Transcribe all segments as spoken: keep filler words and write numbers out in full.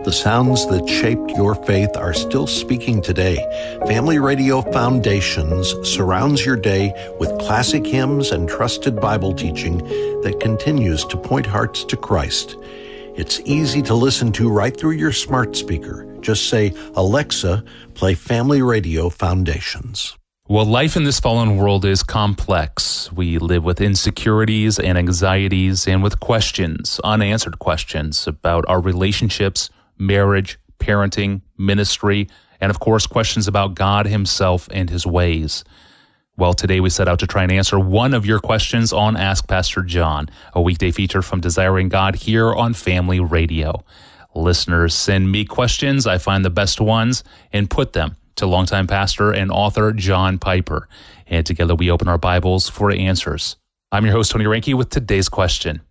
The sounds that shaped your faith are still speaking today. Family Radio Foundations surrounds your day with classic hymns and trusted Bible teaching that continues to point hearts to Christ. It's easy to listen to right through your smart speaker. Just say, Alexa, play Family Radio Foundations. Well, life in this fallen world is complex. We live with insecurities and anxieties and with questions, unanswered questions about our relationships, marriage, parenting, ministry, and of course, questions about God himself and his ways. Well, today we set out to try and answer one of your questions on Ask Pastor John, a weekday feature from Desiring God here on Family Radio. Listeners send me questions. I find the best ones and put them to longtime pastor and author John Piper. And together we open our Bibles for answers. I'm your host, Tony Reinke, with today's question.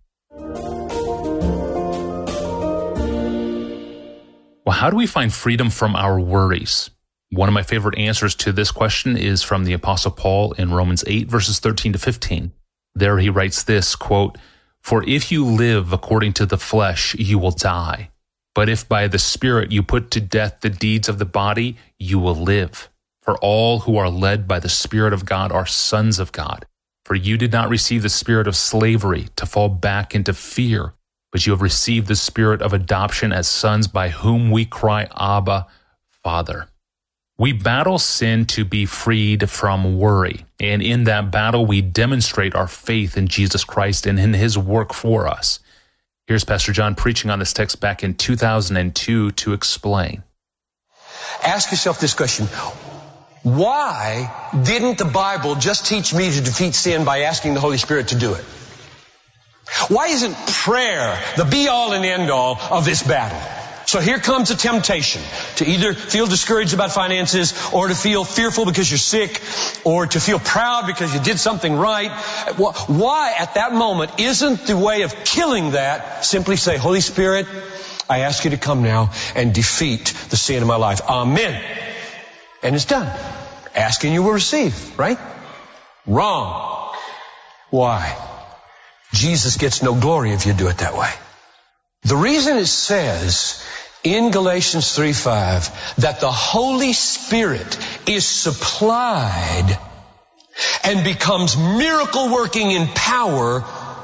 Well, how do we find freedom from our worries? One of my favorite answers to this question is from the Apostle Paul in Romans eight, verses thirteen to fifteen. There he writes this, quote, "For if you live according to the flesh, you will die. But if by the Spirit you put to death the deeds of the body, you will live. For all who are led by the Spirit of God are sons of God. For you did not receive the spirit of slavery to fall back into fear, but you have received the spirit of adoption as sons, by whom we cry, Abba, Father." We battle sin to be freed from worry, and in that battle we demonstrate our faith in Jesus Christ and in his work for us. Here's Pastor John preaching on this text back in two thousand two to explain. Ask yourself this question. Why didn't the Bible just teach me to defeat sin by asking the Holy Spirit to do it? Why isn't prayer the be-all and end-all of this battle? So here comes a temptation to either feel discouraged about finances, or to feel fearful because you're sick, or to feel proud because you did something right. Why at that moment isn't the way of killing that simply say, Holy Spirit, I ask you to come now and defeat the sin in my life. Amen. And it's done. Asking you will receive, right? Wrong. Why? Jesus gets no glory if you do it that way. The reason it says in Galatians three five that the Holy Spirit is supplied and becomes miracle working in power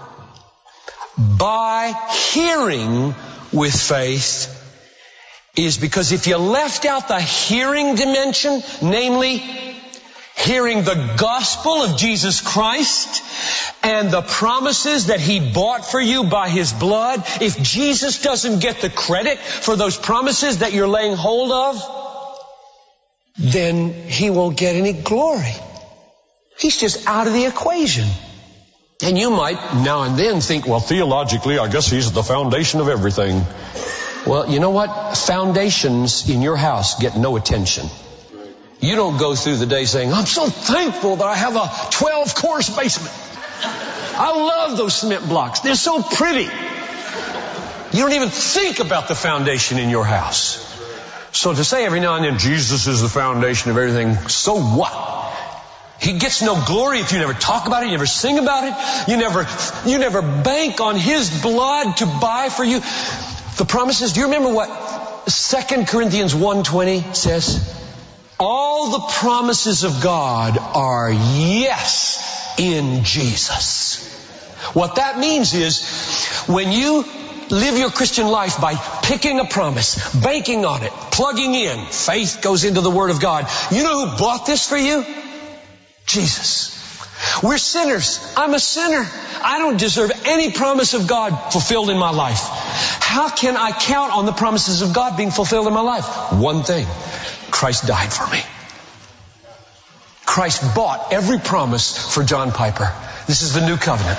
by hearing with faith is because if you left out the hearing dimension, namely hearing the gospel of Jesus Christ and the promises that he bought for you by his blood, if Jesus doesn't get the credit for those promises that you're laying hold of, then he won't get any glory. He's just out of the equation. And you might now and then think, well, theologically, I guess he's the foundation of everything. Well, you know what? Foundations in your house get no attention. You don't go through the day saying, I'm so thankful that I have a twelve-course basement. I love those cement blocks. They're so pretty. You don't even think about the foundation in your house. So to say every now and then, Jesus is the foundation of everything, so what? He gets no glory if you never talk about it, you never sing about it, you never, you never bank on his blood to buy for you the promises. Do you remember what Second Corinthians one twenty says? All the promises of God are yes in Jesus. What that means is when you live your Christian life by picking a promise, banking on it, plugging in, faith goes into the Word of God. You know who bought this for you? Jesus. We're sinners. I'm a sinner. I don't deserve any promise of God fulfilled in my life. How can I count on the promises of God being fulfilled in my life? One thing. Christ died for me. Christ bought every promise for John Piper. This is the new covenant.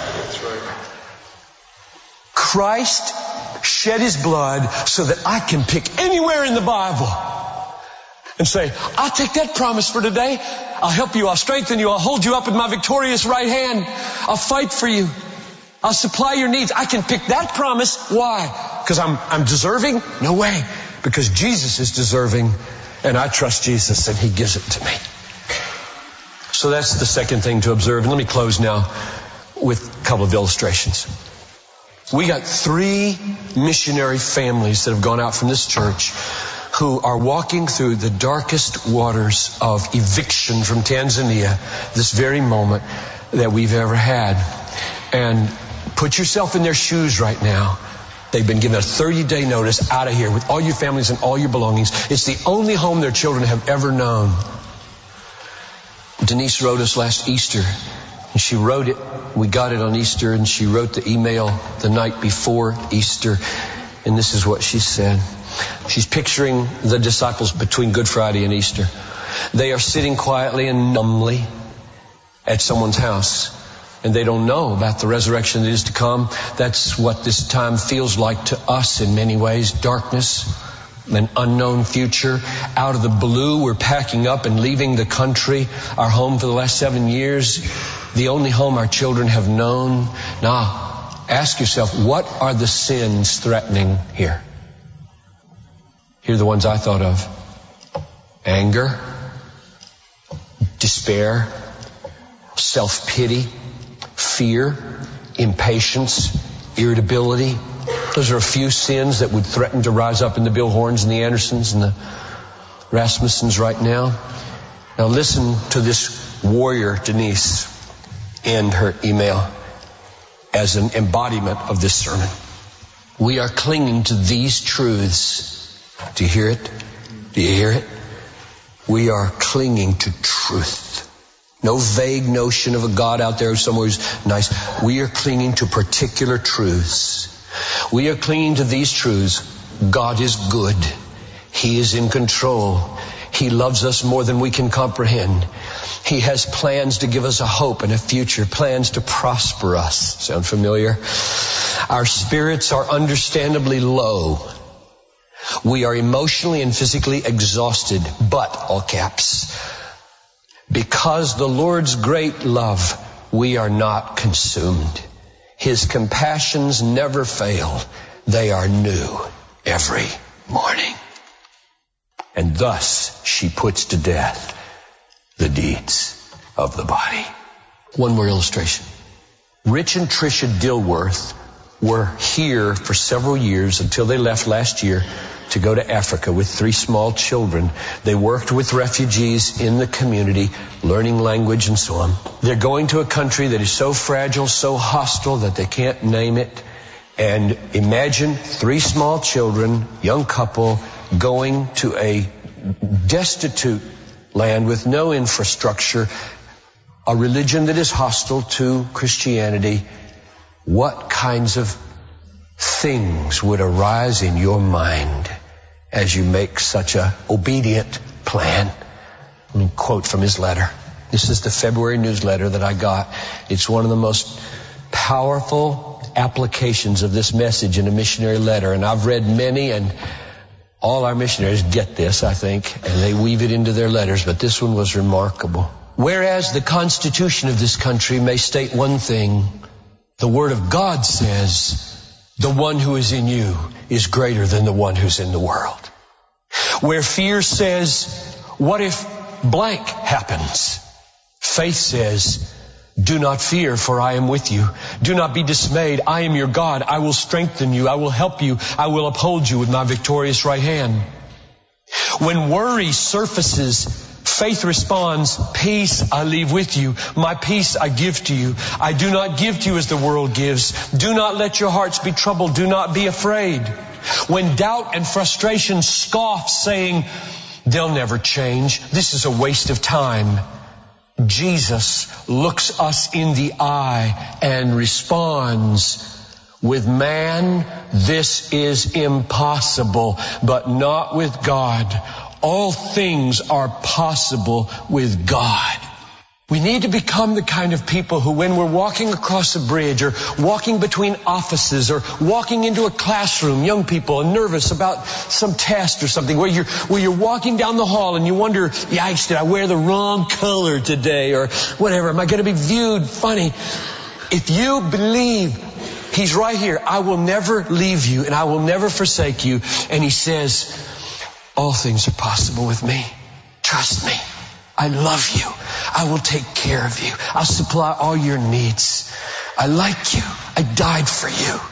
Christ shed his blood so that I can pick anywhere in the Bible and say, I'll take that promise for today. I'll help you. I'll strengthen you. I'll hold you up with my victorious right hand. I'll fight for you. I'll supply your needs. I can pick that promise. Why? Because I'm, I'm deserving? No way. Because Jesus is deserving. And I trust Jesus and he gives it to me. So that's the second thing to observe. And let me close now with a couple of illustrations. We got three missionary families that have gone out from this church who are walking through the darkest waters of eviction from Tanzania this very moment that we've ever had. And put yourself in their shoes right now. They've been given a thirty-day notice, out of here with all your families and all your belongings. It's the only home their children have ever known. Denise wrote us last Easter. And she wrote it. We got it on Easter, and she wrote the email the night before Easter. And this is what she said. She's picturing the disciples between Good Friday and Easter. They are sitting quietly and numbly at someone's house. And they don't know about the resurrection that is to come. That's what this time feels like to us in many ways. Darkness, an unknown future. Out of the blue, we're packing up and leaving the country, our home for the last seven years, the only home our children have known. Now, ask yourself, what are the sins threatening here? Here are the ones I thought of. Anger, despair, self-pity, fear, impatience, irritability. Those are a few sins that would threaten to rise up in the Bill Horns and the Andersons and the Rasmussens right now. Now listen to this warrior, Denise, end her email as an embodiment of this sermon. We are clinging to these truths. Do you hear it? Do you hear it? We are clinging to truth. No vague notion of a God out there somewhere who's nice. We are clinging to particular truths. We are clinging to these truths. God is good. He is in control. He loves us more than we can comprehend. He has plans to give us a hope and a future, plans to prosper us. Sound familiar? Our spirits are understandably low. We are emotionally and physically exhausted, but, all caps, because the Lord's great love, we are not consumed. His compassions never fail. They are new every morning. And thus she puts to death the deeds of the body. One more illustration. Rich and Tricia Dilworth were here for several years until they left last year to go to Africa with three small children. They worked with refugees in the community, learning language and so on. They're going to a country that is so fragile, so hostile that they can't name it. And imagine three small children, young couple, going to a destitute land with no infrastructure, a religion that is hostile to Christianity. What kinds of things would arise in your mind as you make such a obedient plan? Let me quote from his letter. This is the February newsletter that I got. It's one of the most powerful applications of this message in a missionary letter. And I've read many, and all our missionaries get this, I think, and they weave it into their letters. But this one was remarkable. Whereas the Constitution of this country may state one thing, the Word of God says, the one who is in you is greater than the one who's in the world. Where fear says, what if blank happens? Faith says, do not fear, for I am with you. Do not be dismayed. I am your God. I will strengthen you. I will help you. I will uphold you with my victorious right hand. When worry surfaces, faith responds, peace I leave with you. My peace I give to you. I do not give to you as the world gives. Do not let your hearts be troubled. Do not be afraid. When doubt and frustration scoff, saying, they'll never change. This is a waste of time. Jesus looks us in the eye and responds, with man, this is impossible, but not with God. All things are possible with God. We need to become the kind of people who, when we're walking across a bridge or walking between offices or walking into a classroom, young people are nervous about some test or something, where you're, where you're walking down the hall and you wonder, yikes, did I wear the wrong color today? Or whatever, am I going to be viewed funny? If you believe He's right here, I will never leave you and I will never forsake you. And He says, all things are possible with me. Trust me. I love you. I will take care of you. I'll supply all your needs. I like you. I died for you.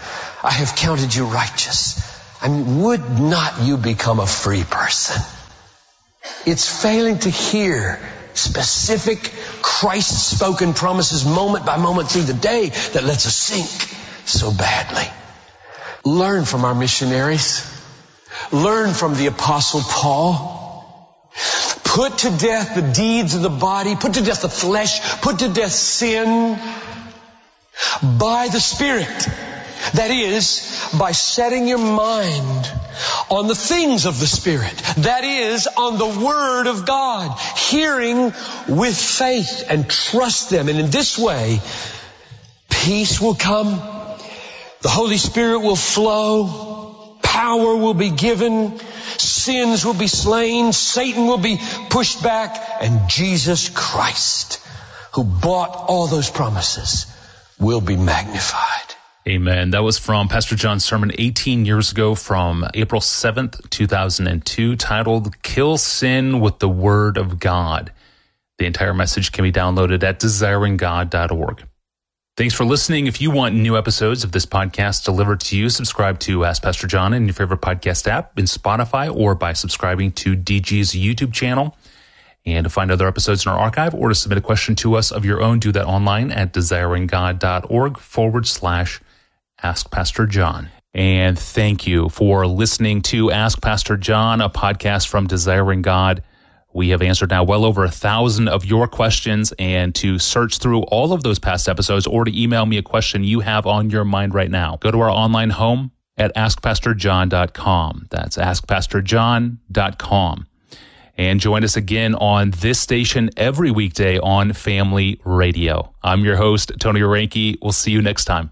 I have counted you righteous. I mean, would not you become a free person? It's failing to hear specific Christ-spoken promises moment by moment through the day that lets us sink so badly. Learn from our missionaries. Learn from the Apostle Paul. Put to death the deeds of the body. Put to death the flesh. Put to death sin by the Spirit. That is, by setting your mind on the things of the Spirit. That is, on the Word of God. Hearing with faith and trust them. And in this way, peace will come. The Holy Spirit will flow. Power will be given. Sins will be slain. Satan will be pushed back. And Jesus Christ, who bought all those promises, will be magnified. Amen. That was from Pastor John's sermon eighteen years ago from April seventh, two thousand two, titled Kill Sin with the Word of God. The entire message can be downloaded at desiring god dot org. Thanks for listening. If you want new episodes of this podcast delivered to you, subscribe to Ask Pastor John in your favorite podcast app, in Spotify, or by subscribing to D G's YouTube channel. And to find other episodes in our archive or to submit a question to us of your own, do that online at desiring god dot org forward slash Ask Pastor John. And thank you for listening to Ask Pastor John, a podcast from Desiring God. We have answered now well over a thousand of your questions, and to search through all of those past episodes or to email me a question you have on your mind right now, go to our online home at ask pastor john dot com. That's ask pastor john dot com. And join us again on this station every weekday on Family Radio. I'm your host, Tony Oranke. We'll see you next time.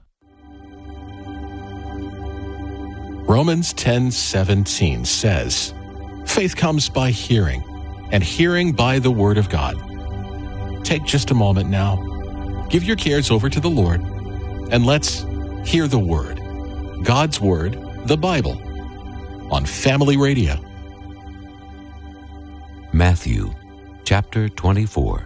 Romans ten seventeen says, faith comes by hearing, and hearing by the Word of God. Take just a moment now, give your cares over to the Lord, and let's hear the Word, God's Word, the Bible, on Family Radio. Matthew chapter twenty-four.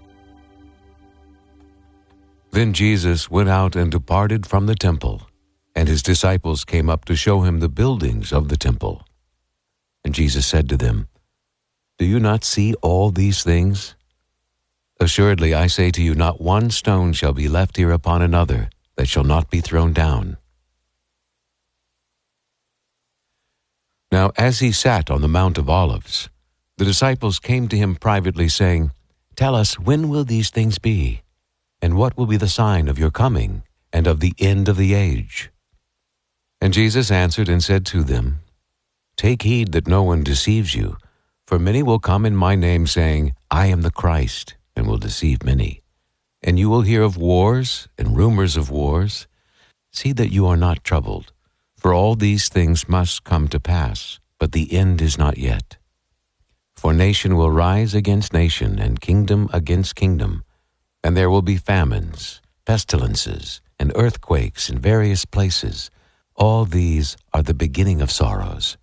Then Jesus went out and departed from the temple, and his disciples came up to show him the buildings of the temple. And Jesus said to them, do you not see all these things? Assuredly, I say to you, not one stone shall be left here upon another that shall not be thrown down. Now, as he sat on the Mount of Olives, the disciples came to him privately, saying, tell us, when will these things be? And what will be the sign of your coming and of the end of the age? And Jesus answered and said to them, take heed that no one deceives you, for many will come in my name, saying, I am the Christ, and will deceive many. And you will hear of wars and rumors of wars. See that you are not troubled, for all these things must come to pass, but the end is not yet. For nation will rise against nation, and kingdom against kingdom, and there will be famines, pestilences, and earthquakes in various places. All these are the beginning of sorrows.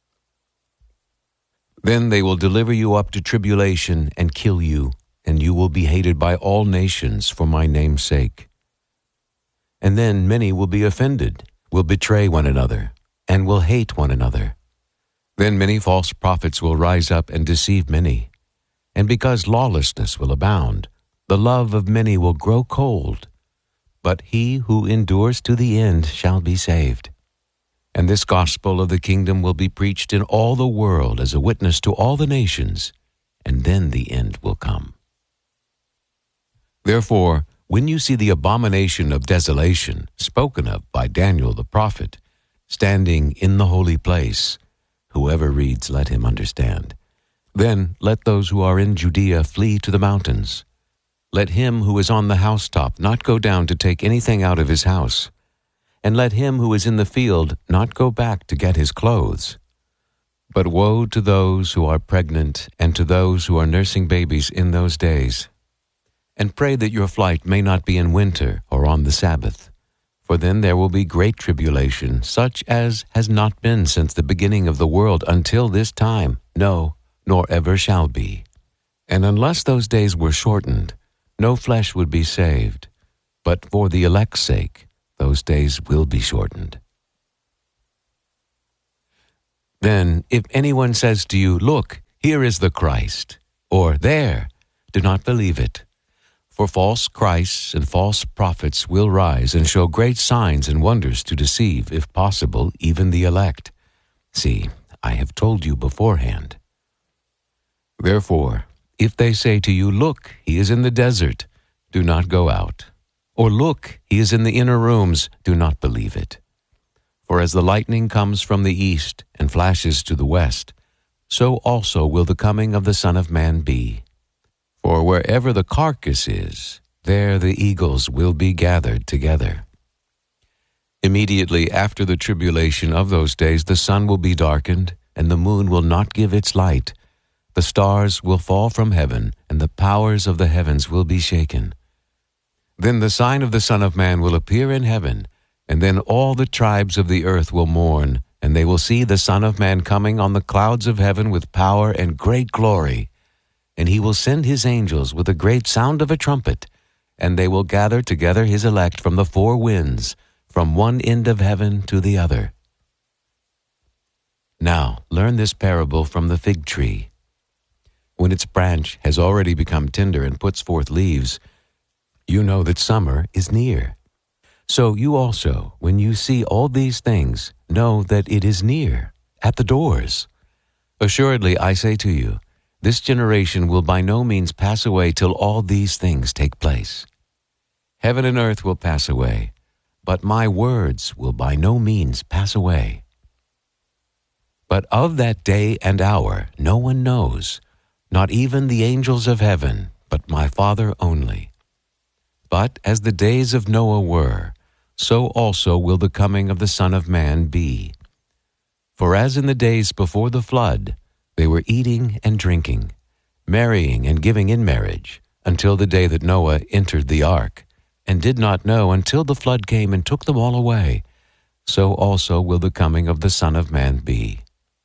Then they will deliver you up to tribulation and kill you, and you will be hated by all nations for my name's sake. And then many will be offended, will betray one another, and will hate one another. Then many false prophets will rise up and deceive many. And because lawlessness will abound, the love of many will grow cold. But he who endures to the end shall be saved. And this gospel of the kingdom will be preached in all the world as a witness to all the nations, and then the end will come. Therefore, when you see the abomination of desolation spoken of by Daniel the prophet, standing in the holy place, whoever reads, let him understand. Then let those who are in Judea flee to the mountains. Let him who is on the housetop not go down to take anything out of his house. And let him who is in the field not go back to get his clothes. But woe to those who are pregnant and to those who are nursing babies in those days. And pray that your flight may not be in winter or on the Sabbath. For then there will be great tribulation, such as has not been since the beginning of the world until this time, no, nor ever shall be. And unless those days were shortened, no flesh would be saved. But for the elect's sake, those days will be shortened. Then, if anyone says to you, Look, here is the Christ, or there, do not believe it. For false Christs and false prophets will rise and show great signs and wonders to deceive, if possible, even the elect. See, I have told you beforehand. Therefore, if they say to you, Look, he is in the desert, do not go out. Or look, he is in the inner rooms, do not believe it. For as the lightning comes from the east and flashes to the west, so also will the coming of the Son of Man be. For wherever the carcass is, there the eagles will be gathered together. Immediately after the tribulation of those days, the sun will be darkened, and the moon will not give its light. The stars will fall from heaven, and the powers of the heavens will be shaken. Then the sign of the Son of Man will appear in heaven, and then all the tribes of the earth will mourn, and they will see the Son of Man coming on the clouds of heaven with power and great glory. And he will send his angels with a great sound of a trumpet, and they will gather together his elect from the four winds, from one end of heaven to the other. Now learn this parable from the fig tree. When its branch has already become tender and puts forth leaves, you know that summer is near. So you also, when you see all these things, know that it is near, at the doors. Assuredly, I say to you, this generation will by no means pass away till all these things take place. Heaven and earth will pass away, but my words will by no means pass away. But of that day and hour no one knows, not even the angels of heaven, but my Father only. But as the days of Noah were, so also will the coming of the Son of Man be. For as in the days before the flood, they were eating and drinking, marrying and giving in marriage, until the day that Noah entered the ark, and did not know until the flood came and took them all away, so also will the coming of the Son of Man be.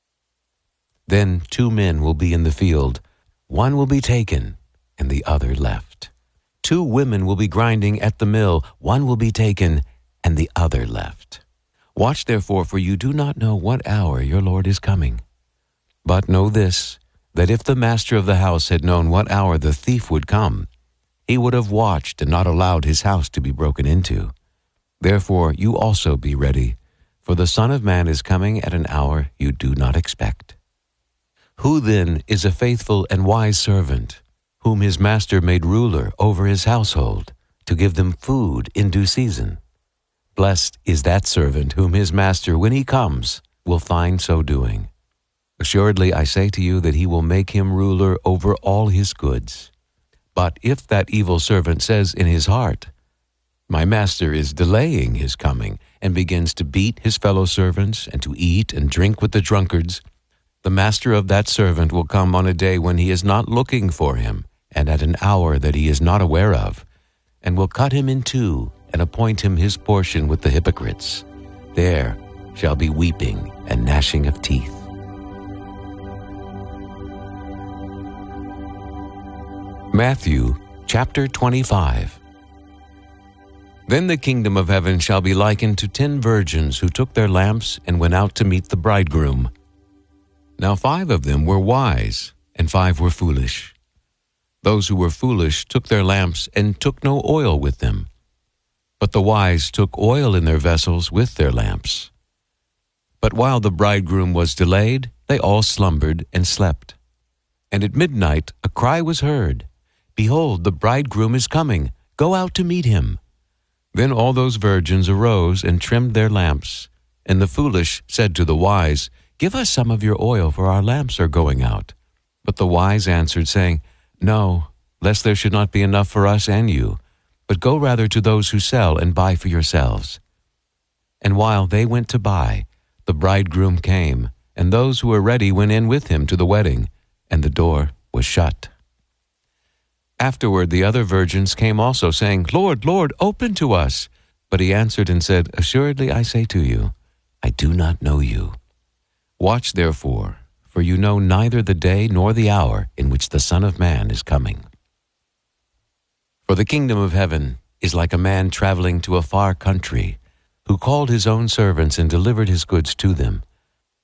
Then two men will be in the field, one will be taken, and the other left. Two women will be grinding at the mill, one will be taken, and the other left. Watch therefore, for you do not know what hour your Lord is coming. But know this, that if the master of the house had known what hour the thief would come, he would have watched and not allowed his house to be broken into. Therefore you also be ready, for the Son of Man is coming at an hour you do not expect. Who then is a faithful and wise servant, whom his master made ruler over his household, to give them food in due season? Blessed is that servant whom his master, when he comes, will find so doing. Assuredly, I say to you that he will make him ruler over all his goods. But if that evil servant says in his heart, My master is delaying his coming, and begins to beat his fellow servants, and to eat and drink with the drunkards, the master of that servant will come on a day when he is not looking for him, and at an hour that he is not aware of, and will cut him in two, and appoint him his portion with the hypocrites. There shall be weeping and gnashing of teeth. Matthew chapter twenty-five. Then the kingdom of heaven shall be likened to ten virgins who took their lamps and went out to meet the bridegroom. Now five of them were wise, and five were foolish. Those who were foolish took their lamps and took no oil with them. But the wise took oil in their vessels with their lamps. But while the bridegroom was delayed, they all slumbered and slept. And at midnight a cry was heard, Behold, the bridegroom is coming, go out to meet him. Then all those virgins arose and trimmed their lamps. And the foolish said to the wise, Give us some of your oil, for our lamps are going out. But the wise answered, saying, No, lest there should not be enough for us and you, but go rather to those who sell and buy for yourselves. And while they went to buy, the bridegroom came, and those who were ready went in with him to the wedding, and the door was shut. Afterward the other virgins came also, saying, Lord, Lord, open to us. But he answered and said, Assuredly I say to you, I do not know you. Watch therefore, for you know neither the day nor the hour in which the Son of Man is coming. For the kingdom of heaven is like a man traveling to a far country, who called his own servants and delivered his goods to them.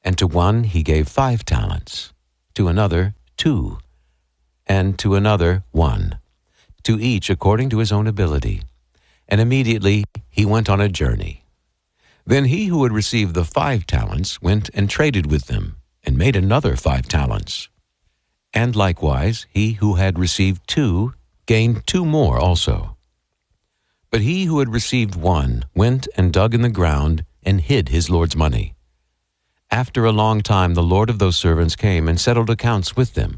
And to one he gave five talents, to another two, and to another one, to each according to his own ability. And immediately he went on a journey. Then he who had received the five talents went and traded with them, and made another five talents. And likewise he who had received two gained two more also. But he who had received one went and dug in the ground and hid his Lord's money. After a long time the Lord of those servants came and settled accounts with them.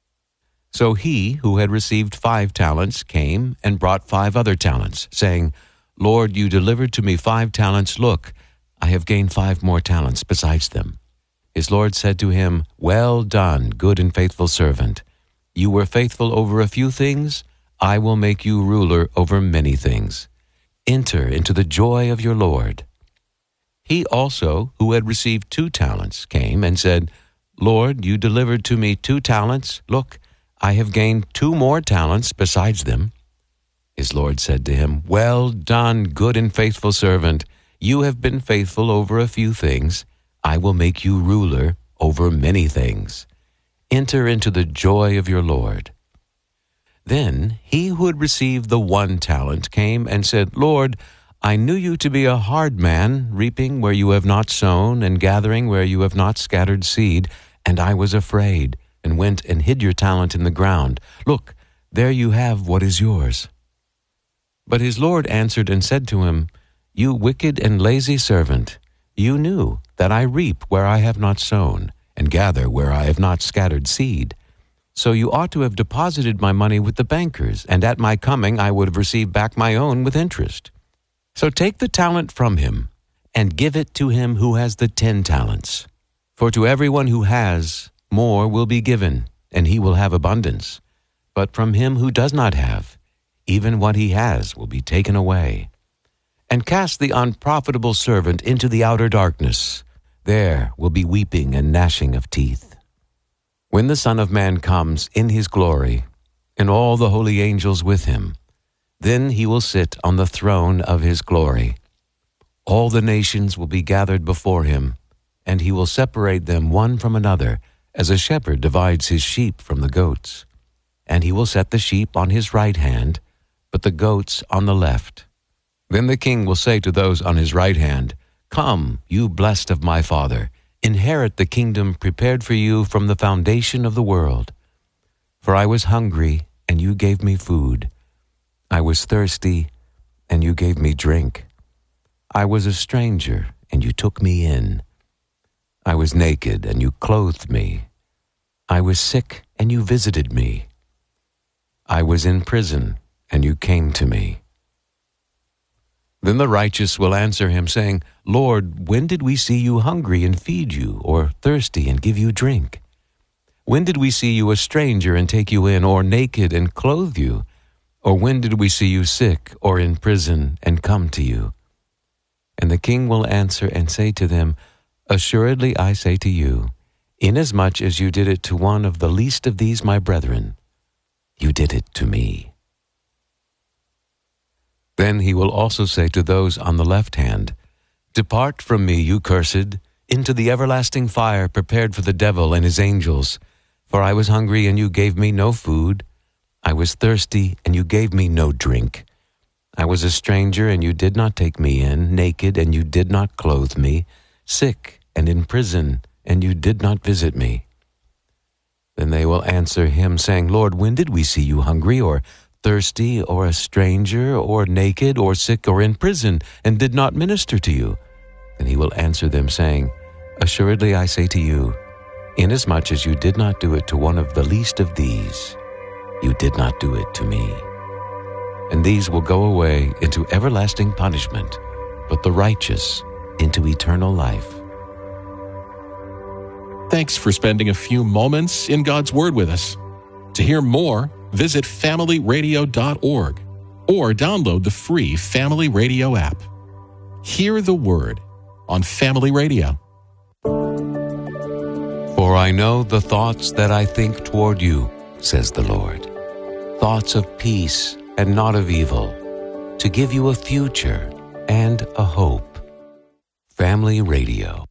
So he who had received five talents came and brought five other talents, saying, Lord, you delivered to me five talents. Look, I have gained five more talents besides them. His Lord said to him, Well done, good and faithful servant. You were faithful over a few things. I will make you ruler over many things. Enter into the joy of your Lord. He also, who had received two talents, came and said, Lord, you delivered to me two talents. Look, I have gained two more talents besides them. His Lord said to him, Well done, good and faithful servant. You have been faithful over a few things. I will make you ruler over many things. Enter into the joy of your Lord. Then he who had received the one talent came and said, Lord, I knew you to be a hard man, reaping where you have not sown, and gathering where you have not scattered seed. And I was afraid, and went and hid your talent in the ground. Look, there you have what is yours. But his Lord answered and said to him, You wicked and lazy servant, you knew that I reap where I have not sown, and gather where I have not scattered seed. So you ought to have deposited my money with the bankers, and at my coming I would have received back my own with interest. So take the talent from him, and give it to him who has the ten talents. For to everyone who has, more will be given, and he will have abundance. But from him who does not have, even what he has will be taken away. And cast the unprofitable servant into the outer darkness. There will be weeping and gnashing of teeth. When the Son of Man comes in his glory, and all the holy angels with him, then he will sit on the throne of his glory. All the nations will be gathered before him, and he will separate them one from another, as a shepherd divides his sheep from the goats. And he will set the sheep on his right hand, but the goats on the left. Then the king will say to those on his right hand, Come, you blessed of my Father, inherit the kingdom prepared for you from the foundation of the world. For I was hungry, and you gave me food. I was thirsty, and you gave me drink. I was a stranger, and you took me in. I was naked, and you clothed me. I was sick, and you visited me. I was in prison, and you came to me. Then the righteous will answer him, saying, Lord, when did we see you hungry and feed you, or thirsty and give you drink? When did we see you a stranger and take you in, or naked and clothe you? Or when did we see you sick or in prison and come to you? And the king will answer and say to them, Assuredly I say to you, inasmuch as you did it to one of the least of these my brethren, you did it to me. Then he will also say to those on the left hand, Depart from me, you cursed, into the everlasting fire prepared for the devil and his angels. For I was hungry, and you gave me no food. I was thirsty, and you gave me no drink. I was a stranger, and you did not take me in, naked, and you did not clothe me, sick and in prison, and you did not visit me. Then they will answer him, saying, Lord, when did we see you hungry, or thirsty, or a stranger, or naked, or sick, or in prison, and did not minister to you? And he will answer them, saying, Assuredly I say to you, inasmuch as you did not do it to one of the least of these, you did not do it to me. And these will go away into everlasting punishment, but the righteous into eternal life. Thanks for spending a few moments in God's Word with us. To hear more, visit family radio dot org or download the free Family Radio app. Hear the Word on Family Radio. For I know the thoughts that I think toward you, says the Lord, thoughts of peace and not of evil, to give you a future and a hope. Family Radio.